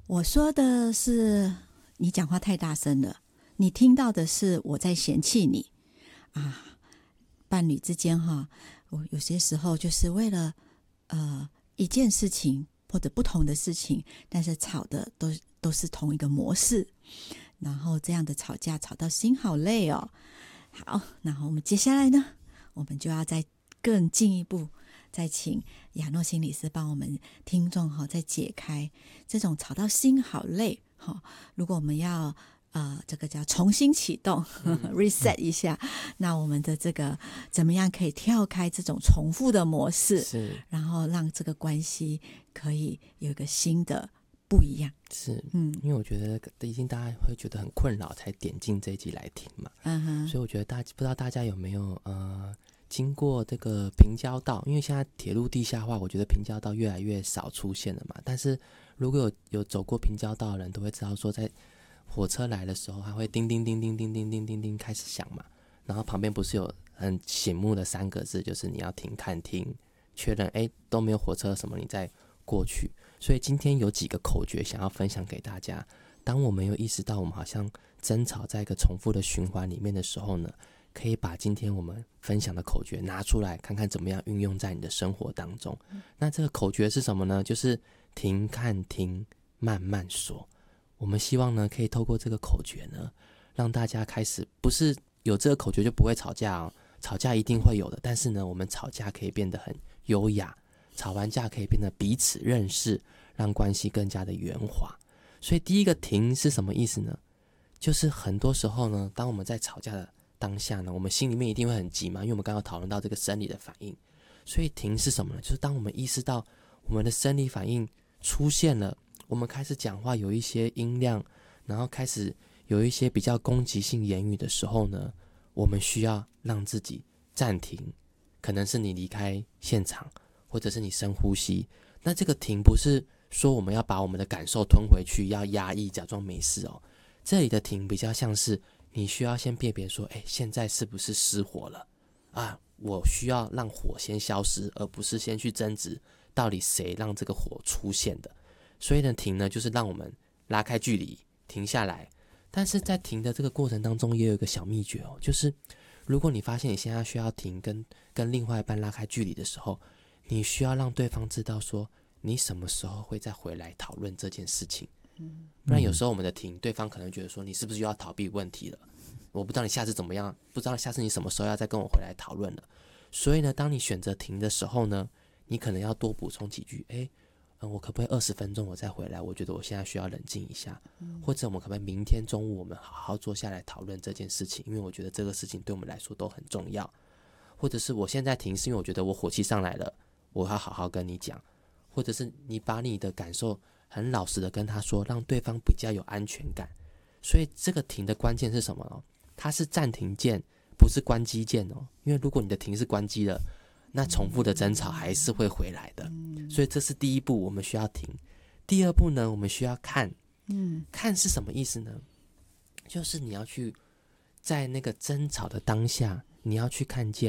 我说的是你讲话太大声了，你听到的是我在嫌弃你啊。伴侣之间哈，我有些时候就是为了一件事情或者不同的事情，但是吵的都是同一个模式，然后这样的吵架吵到心好累哦。好，然后我们接下来呢，我们就要再更进一步，再请亚诺心理师帮我们听众再解开这种吵到心好累。如果我们要这个叫重新启动reset 一下，那我们的这个怎么样可以跳开这种重复的模式， 是， 然后让这个关系可以有一个新的不一样。 是，因为我觉得一定大家会觉得很困扰才点进这一集来听嘛，所以我觉得不知道大家有没有经过这个平交道，因为现在铁路地下化，我觉得平交道越来越少出现了嘛，但是如果有走过平交道的人都会知道说，在火车来的时候它会叮叮叮叮叮叮叮叮叮开始响嘛，然后旁边不是有很醒目的3个字，就是你要停看听确认都没有火车什么你再过去。所以今天有几个口诀想要分享给大家，当我们有意识到我们好像争吵在一个重复的循环里面的时候呢，可以把今天我们分享的口诀拿出来看看怎么样运用在你的生活当中。那这个口诀是什么呢？就是停看听慢慢说。我们希望呢可以透过这个口诀呢，让大家开始不是有这个口诀就不会吵架哦，吵架一定会有的，但是呢我们吵架可以变得很优雅，吵完架可以变得彼此认识，让关系更加的圆滑。所以第一个停是什么意思呢？就是很多时候呢，当我们在吵架的当下呢，我们心里面一定会很急嘛，因为我们刚刚讨论到这个生理的反应。所以停是什么呢？就是当我们意识到我们的生理反应出现了，我们开始讲话有一些音量，然后开始有一些比较攻击性言语的时候呢，我们需要让自己暂停，可能是你离开现场，或者是你深呼吸。那这个停不是说我们要把我们的感受吞回去，要压抑假装没事哦，这里的停比较像是你需要先辨别说现在是不是失火了啊？我需要让火先消失，而不是先去争执到底谁让这个火出现的。所以呢，停呢就是让我们拉开距离，停下来。但是在停的这个过程当中也有一个小秘诀哦，就是如果你发现你现在需要停，跟另外一半拉开距离的时候，你需要让对方知道说你什么时候会再回来讨论这件事情。不然有时候我们的停，对方可能觉得说你是不是又要逃避问题了，我不知道你下次怎么样，不知道下次你什么时候要再跟我回来讨论了。所以呢，当你选择停的时候呢，你可能要多补充几句，我可不可以20分钟我再回来，我觉得我现在需要冷静一下，或者我们可不可以明天中午我们好好坐下来讨论这件事情，因为我觉得这个事情对我们来说都很重要。或者是我现在停是因为我觉得我火气上来了，我要好好跟你讲。或者是你把你的感受很老实的跟他说，让对方比较有安全感。所以这个停的关键是什么呢？它是暂停键，不是关机键哦。因为如果你的停是关机了，那重复的争吵还是会回来的。所以这是第一步，我们需要停。第二步呢，我们需要看。看是什么意思呢？就是你要去在那个争吵的当下，你要去看见